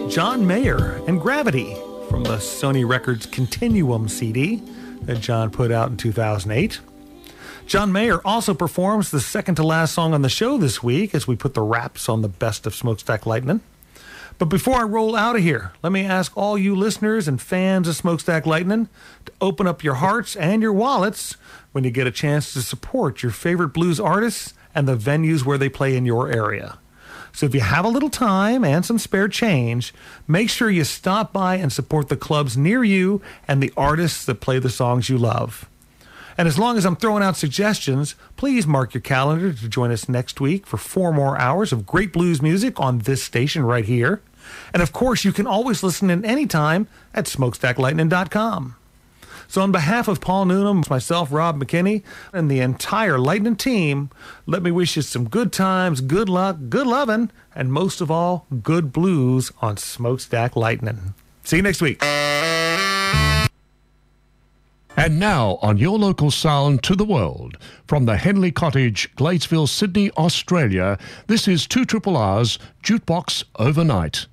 John Mayer and Gravity from the Sony Records Continuum CD that John put out in 2008. John Mayer also performs the second to last song on the show this week as we put the wraps on the best of Smokestack Lightning. But before I roll out of here, let me ask all you listeners and fans of Smokestack Lightning to open up your hearts and your wallets when you get a chance to support your favorite blues artists and the venues where they play in your area. So if you have a little time and some spare change, make sure you stop by and support the clubs near you and the artists that play the songs you love. And as long as I'm throwing out suggestions, please mark your calendar to join us next week for 4 more hours of great blues music on this station right here. And of course, you can always listen in anytime at smokestacklightning.com. So on behalf of Paul Noonan, myself, Rob McKinney, and the entire Lightning team, let me wish you some good times, good luck, good lovin', and most of all, good blues on Smokestack Lightning. See you next week. And now on your local sound to the world, from the Henley Cottage, Gladesville, Sydney, Australia, this is 2RRR's Jukebox Overnight.